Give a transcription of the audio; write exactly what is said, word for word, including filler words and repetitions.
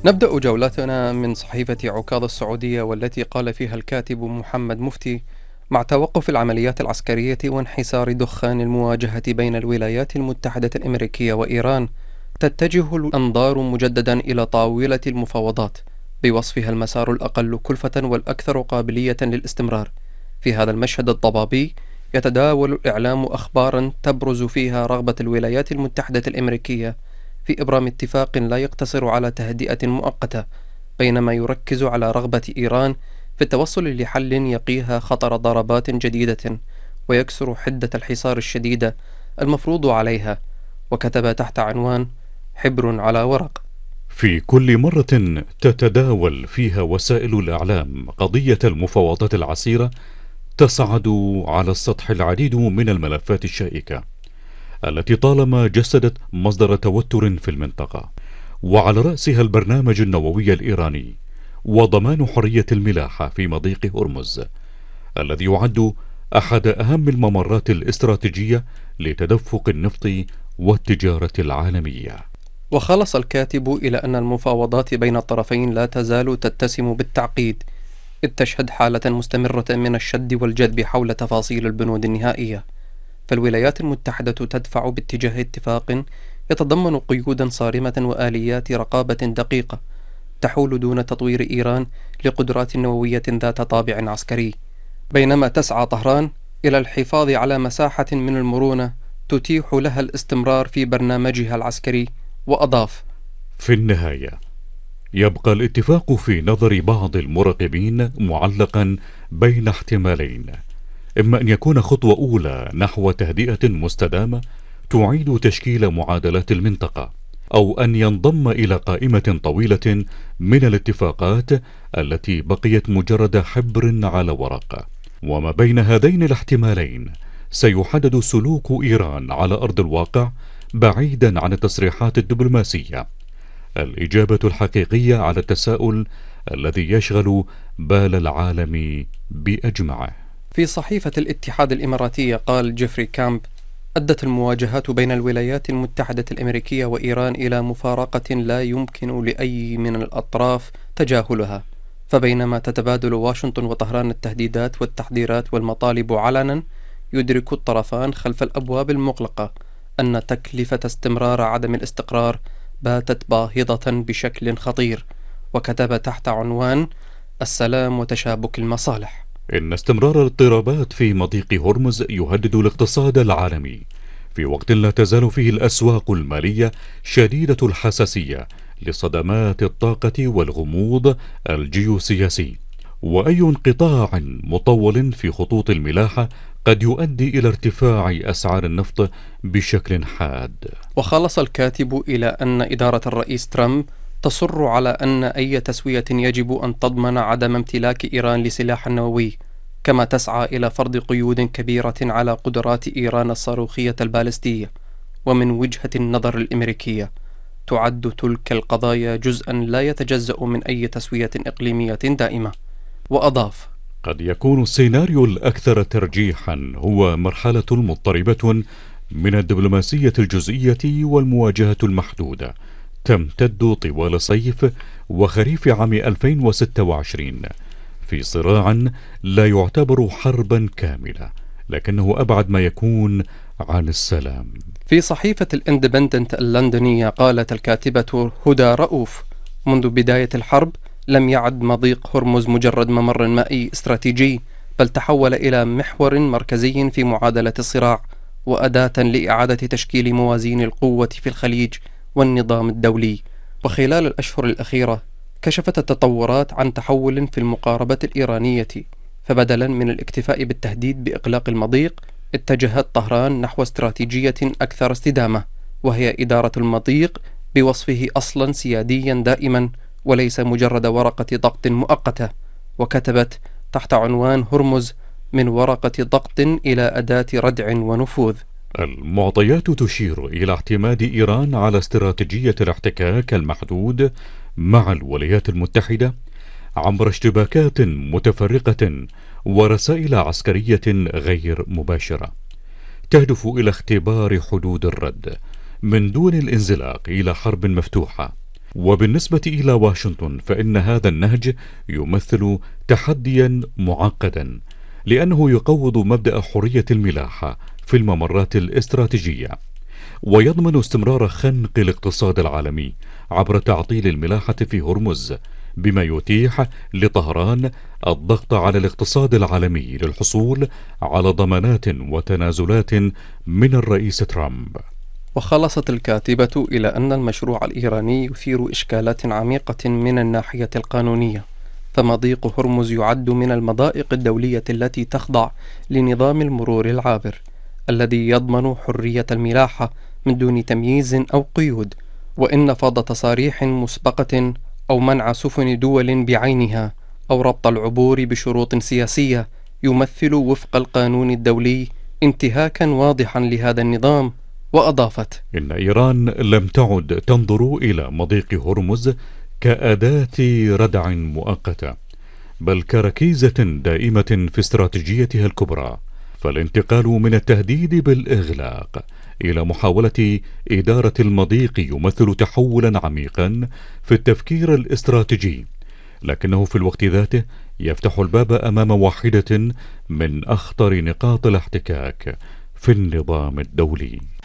نبدأ جولتنا من صحيفة عكاظ السعودية، والتي قال فيها الكاتب محمد مفتي: مع توقف العمليات العسكرية وانحسار دخان المواجهة بين الولايات المتحدة الأمريكية وإيران، تتجه الأنظار مجددا إلى طاولة المفاوضات، بوصفها المسار الأقل كلفة والأكثر قابلية للاستمرار. في هذا المشهد الضبابي، يتداول الإعلام أخبارا تبرز فيها رغبة الولايات المتحدة الأمريكية في إبرام اتفاق لا يقتصر على تهدئة مؤقتة، بينما يركز على رغبة إيران في التوصل لحل يقيها خطر ضربات جديدة ويكسر حدة الحصار الشديد المفروض عليها. وكتب تحت عنوان: حبر على ورق. في كل مرة تتداول فيها وسائل الإعلام قضية المفاوضات العسيرة، تصعد على السطح العديد من الملفات الشائكة التي طالما جسدت مصدر توتر في المنطقة، وعلى رأسها البرنامج النووي الإيراني وضمان حرية الملاحة في مضيق هرمز، الذي يعد أحد أهم الممرات الاستراتيجية لتدفق النفط والتجارة العالمية. وخلص الكاتب إلى أن المفاوضات بين الطرفين لا تزال تتسم بالتعقيد، إذ تشهد حالة مستمرة من الشد والجذب حول تفاصيل البنود النهائية. فالولايات المتحدة تدفع باتجاه اتفاق يتضمن قيودا صارمة وآليات رقابة دقيقة تحول دون تطوير إيران لقدرات نووية ذات طابع عسكري، بينما تسعى طهران إلى الحفاظ على مساحة من المرونة تتيح لها الاستمرار في برنامجها العسكري. وأضاف: في النهاية، يبقى الاتفاق في نظر بعض المراقبين معلقا بين احتمالين: إما أن يكون خطوة أولى نحو تهدئة مستدامة تعيد تشكيل معادلات المنطقة، أو أن ينضم إلى قائمة طويلة من الاتفاقات التي بقيت مجرد حبر على ورق. وما بين هذين الاحتمالين سيحدد سلوك إيران على أرض الواقع، بعيدا عن التصريحات الدبلوماسية، الإجابة الحقيقية على التساؤل الذي يشغل بال العالم بأجمعه. في صحيفة الاتحاد الإماراتية قال جيفري كامب: أدت المواجهات بين الولايات المتحدة الأمريكية وإيران إلى مفارقة لا يمكن لأي من الأطراف تجاهلها. فبينما تتبادل واشنطن وطهران التهديدات والتحذيرات والمطالب علنا، يدرك الطرفان خلف الأبواب المغلقة أن تكلفة استمرار عدم الاستقرار باتت باهظة بشكل خطير. وكتب تحت عنوان: السلام وتشابك المصالح. إن استمرار الاضطرابات في مضيق هرمز يهدد الاقتصاد العالمي، في وقت لا تزال فيه الأسواق المالية شديدة الحساسية لصدمات الطاقة والغموض الجيوسياسي. وأي انقطاع مطول في خطوط الملاحة قد يؤدي إلى ارتفاع أسعار النفط بشكل حاد. وخلص الكاتب إلى أن إدارة الرئيس ترامب تصر على أن أي تسوية يجب أن تضمن عدم امتلاك إيران لسلاح نووي، كما تسعى إلى فرض قيود كبيرة على قدرات إيران الصاروخية البالستية. ومن وجهة النظر الأمريكية، تعد تلك القضايا جزءا لا يتجزأ من أي تسوية إقليمية دائمة. وأضاف: قد يكون السيناريو الأكثر ترجيحا هو مرحلة مضطربة من الدبلوماسية الجزئية والمواجهة المحدودة تمتد طوال صيف وخريف عام ألفين وستة وعشرين، في صراع لا يعتبر حربا كاملة، لكنه أبعد ما يكون عن السلام. في صحيفة الاندبندنت اللندنية قالت الكاتبة هدى رؤوف: منذ بداية الحرب لم يعد مضيق هرمز مجرد ممر مائي استراتيجي، بل تحول إلى محور مركزي في معادلة الصراع، وأداة لإعادة تشكيل موازين القوة في الخليج والنظام الدولي. وخلال الأشهر الأخيرة كشفت التطورات عن تحول في المقاربة الإيرانية، فبدلا من الاكتفاء بالتهديد بإغلاق المضيق، اتجهت طهران نحو استراتيجية أكثر استدامة، وهي إدارة المضيق بوصفه أصلا سياديا دائما وليس مجرد ورقة ضغط مؤقتة. وكتبت تحت عنوان: هرمز من ورقة ضغط إلى أداة ردع ونفوذ. المعطيات تشير إلى اعتماد إيران على استراتيجية الاحتكاك المحدود مع الولايات المتحدة عبر اشتباكات متفرقة ورسائل عسكرية غير مباشرة تهدف إلى اختبار حدود الرد من دون الانزلاق إلى حرب مفتوحة، وبالنسبة إلى واشنطن فإن هذا النهج يمثل تحديا معقدا، لأنه يقوض مبدأ حرية الملاحة في الممرات الاستراتيجية، ويضمن استمرار خنق الاقتصاد العالمي عبر تعطيل الملاحة في هرمز، بما يتيح لطهران الضغط على الاقتصاد العالمي للحصول على ضمانات وتنازلات من الرئيس ترامب. وخلصت الكاتبة إلى أن المشروع الإيراني يثير إشكالات عميقة من الناحية القانونية، فمضيق هرمز يعد من المضائق الدولية التي تخضع لنظام المرور العابر الذي يضمن حرية الملاحة من دون تمييز أو قيود، وإن نفاذ تصاريح مسبقة أو منع سفن دول بعينها أو ربط العبور بشروط سياسية يمثل وفق القانون الدولي انتهاكا واضحا لهذا النظام. وأضافت: إن إيران لم تعد تنظر إلى مضيق هرمز كأداة ردع مؤقتة، بل كركيزة دائمة في استراتيجيتها الكبرى، فالانتقال من التهديد بالإغلاق إلى محاولة إدارة المضيق يمثل تحولا عميقا في التفكير الاستراتيجي، لكنه في الوقت ذاته يفتح الباب أمام واحدة من أخطر نقاط الاحتكاك في النظام الدولي.